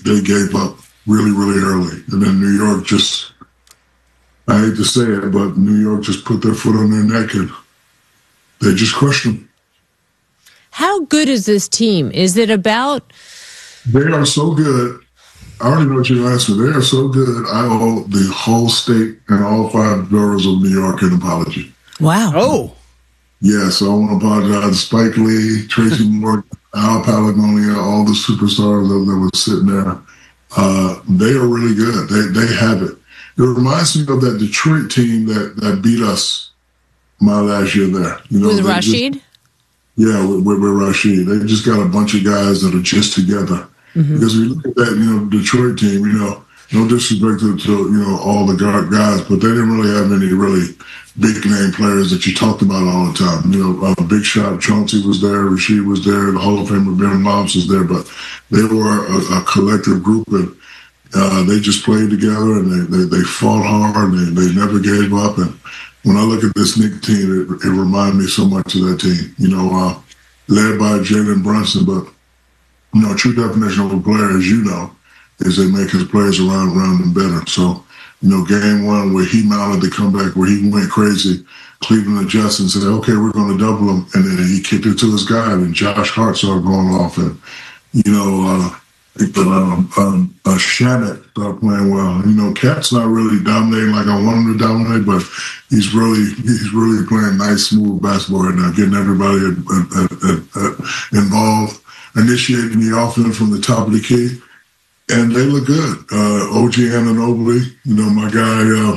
they gave up really, really early. And then New York just, I hate to say it, but New York just put their foot on their neck and they just crushed them. How good is this team? Is it about... They are so good. I already know what you're asking. They are so good. I owe the whole state and all 5 boroughs of New York an apology. Wow. Oh. Yes, I want to apologize to Spike Lee, Tracy Morgan, Al Palagonia, all the superstars that were sitting there. They are really good. They have it. It reminds me of that Detroit team that beat us my last year there. With Rashid? With Rashid. They just got a bunch of guys that are just together. Mm-hmm. Because we look at that, Detroit team, no disrespect to all the guys, but they didn't really have any really big name players that you talked about all the time. Big shot Chauncey was there, Rashid was there, the Hall of Famer Ben Mobbs was there, but they were a collective group, and they just played together, and they fought hard, and they never gave up. And when I look at this Knicks team, it reminds me so much of that team, led by Jalen Brunson, but true definition of a player, as you know, is they make his players around them better. So, game one where he mounted the comeback, where he went crazy, Cleveland adjusted and said, okay, we're going to double him. And then he kicked it to his guy, and Josh Hart started going off. And, Shannon started playing well. Cat's not really dominating like I want him to dominate, but he's really playing nice, smooth basketball right now, getting everybody involved, initiating the offense from the top of the key. And they look good. OG Anunoby, my guy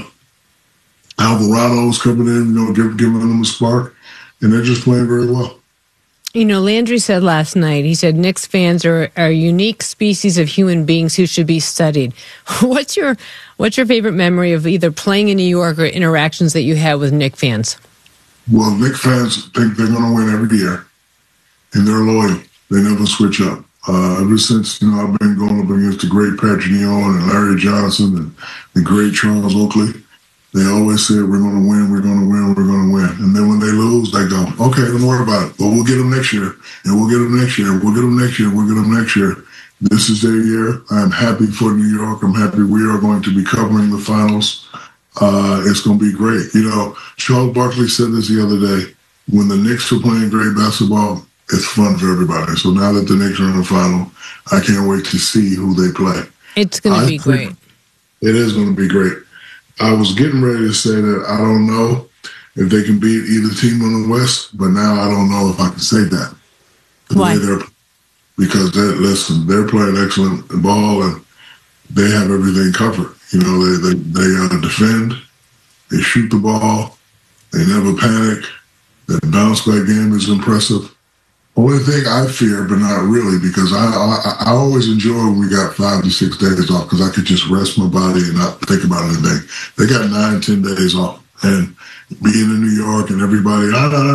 Alvarado's coming in, giving them a spark. And they're just playing very well. Landry said last night, he said Knicks fans are a unique species of human beings who should be studied. What's your favorite memory of either playing in New York or interactions that you had with Knicks fans? Well, Knicks fans think they're going to win every year. And they're loyal. They never switch up. Ever since, I've been going up against the great Patrick Ewing and Larry Johnson and the great Charles Oakley, they always said, we're going to win, we're going to win, we're going to win. And then when they lose, they go, okay, don't worry about it. But we'll get them next year, and we'll get them next year, we'll get them next year, we'll get them next year. This is their year. I'm happy for New York. I'm happy we are going to be covering the finals. It's going to be great. Charles Barkley said this the other day, when the Knicks are playing great basketball, it's fun for everybody. So now that the Knicks are in the final, I can't wait to see who they play. It's going to be great. It is going to be great. I was getting ready to say that I don't know if they can beat either team in the West, but now I don't know if I can say that. Why? Because they're playing excellent ball, and they have everything covered. They defend, they shoot the ball, they never panic. Their bounce back game is impressive. Only thing I fear, but not really, because I always enjoy when we got 5 to 6 days off, because I could just rest my body and not think about anything. They got 9-10 days off, and being in New York and everybody,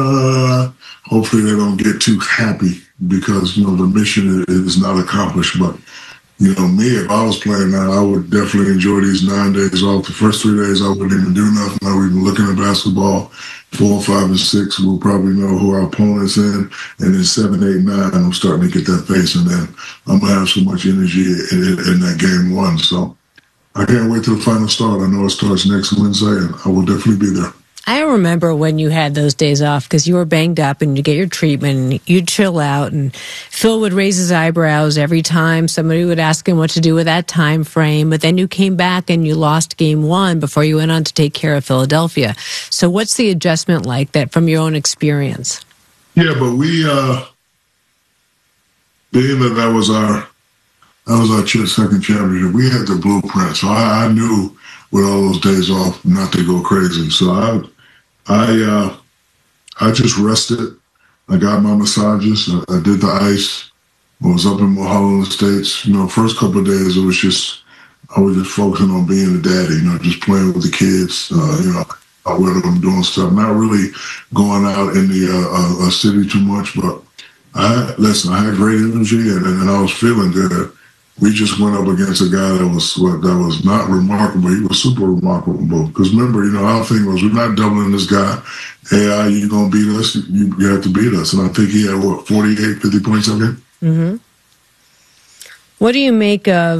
hopefully they don't get too happy because, the mission is not accomplished. But, me, if I was playing now, I would definitely enjoy these 9 days off. The first 3 days, I wouldn't even do nothing. I would be looking at basketball. 4, 5, and 6, we'll probably know who our opponent's in. And then 7, 8, 9, I'm starting to get that pace. And then I'm going to have so much energy in that game one. So I can't wait till the final start. I know it starts next Wednesday, and I will definitely be there. I remember when you had those days off because you were banged up and you get your treatment and you'd chill out, and Phil would raise his eyebrows every time somebody would ask him what to do with that time frame. But then you came back and you lost game one before you went on to take care of Philadelphia. So what's the adjustment like that from your own experience? Yeah, but we, being that was our second championship, we had the blueprint. So I knew with all those days off not to go crazy. So I just rested. I got my massages. I did the ice. I was up in Mulholland Estates. First couple of days I was just focusing on being a daddy. Just playing with the kids. Out with them, doing stuff. Not really going out in the city too much. But I had great energy and I was feeling good. We just went up against a guy that was not remarkable. He was super remarkable. Because remember, our thing was, we're not doubling this guy. AI, you're going to beat us. You have to beat us. And I think he had, 48, 50 points, okay? Mm-hmm. What do you make of